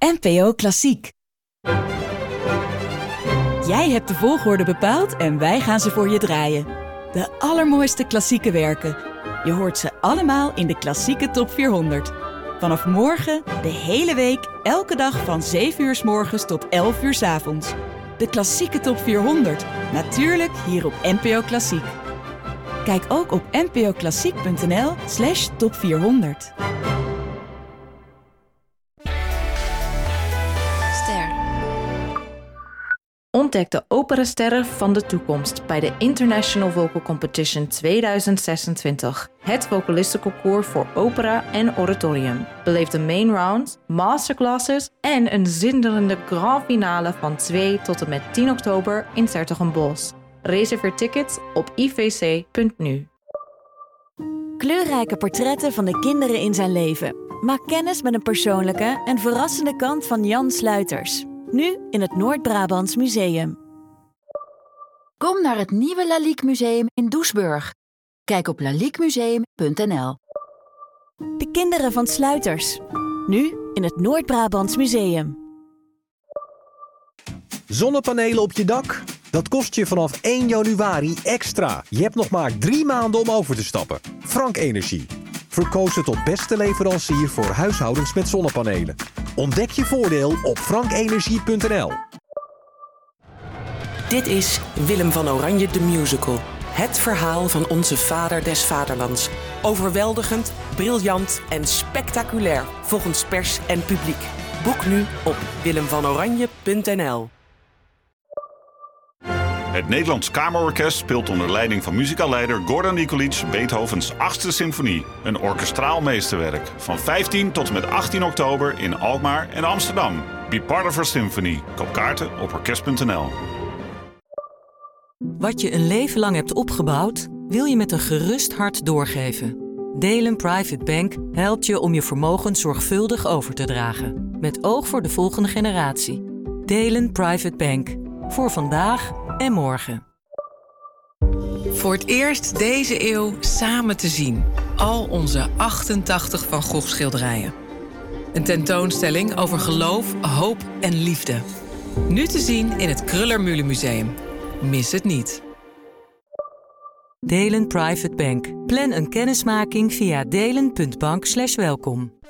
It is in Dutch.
NPO Klassiek. Jij hebt de volgorde bepaald en wij gaan ze voor je draaien. De allermooiste klassieke werken. Je hoort ze allemaal in de Klassieke Top 400. Vanaf morgen, de hele week, elke dag van 7 uur 's morgens tot 11 uur 's avonds. De Klassieke Top 400. Natuurlijk hier op NPO Klassiek. Kijk ook op npoklassiek.nl/top 400. Ontdek de operasterren van de toekomst bij de International Vocal Competition 2026. Het vocalistenconcours voor opera en oratorium. Beleef de main rounds, masterclasses en een zinderende grand finale van 2 tot en met 10 oktober in 's-Hertogenbosch. Reserveer tickets op ivc.nu. Kleurrijke portretten van de kinderen in zijn leven. Maak kennis met een persoonlijke en verrassende kant van Jan Sluiters. Nu in het Noord-Brabants Museum. Kom naar het nieuwe Lalique Museum in Doesburg. Kijk op laliquemuseum.nl. De kinderen van Sluiters. Nu in het Noord-Brabants Museum. Zonnepanelen op je dak? Dat kost je vanaf 1 januari extra. Je hebt nog maar 3 maanden om over te stappen. Frank Energie. Verkozen tot beste leverancier voor huishoudens met zonnepanelen. Ontdek je voordeel op frankenergie.nl. Dit is Willem van Oranje de Musical. Het verhaal van onze vader des vaderlands. Overweldigend, briljant en spectaculair volgens pers en publiek. Boek nu op willemvanoranje.nl. Het Nederlands Kamerorkest speelt onder leiding van muzikaalleider Gordon Nikolic Beethovens 8e symfonie. Een orkestraal meesterwerk. Van 15 tot en met 18 oktober in Alkmaar en Amsterdam. Be part of our symphony. Koop kaarten op orkest.nl. Wat je een leven lang hebt opgebouwd, wil je met een gerust hart doorgeven. Delen Private Bank helpt je om je vermogen zorgvuldig over te dragen. Met oog voor de volgende generatie. Delen Private Bank. Voor vandaag en morgen. Voor het eerst deze eeuw samen te zien. Al onze 88 Van Gogh schilderijen. Een tentoonstelling over geloof, hoop en liefde. Nu te zien in het Kröller-Mühle Museum. Mis het niet. Delen Private Bank. Plan een kennismaking via delen.bank/welkom.